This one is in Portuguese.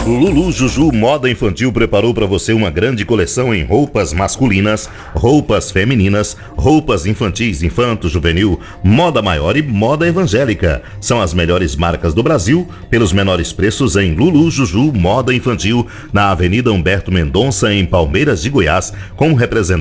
Lulu Juju Moda Infantil preparou para você uma grande coleção em roupas masculinas, roupas femininas, roupas infantis, infanto, juvenil, moda maior e moda evangélica. São as melhores marcas do Brasil, pelos menores preços em Lulu Juju Moda Infantil, na Avenida Humberto Mendonça, em Palmeiras de Goiás, com representante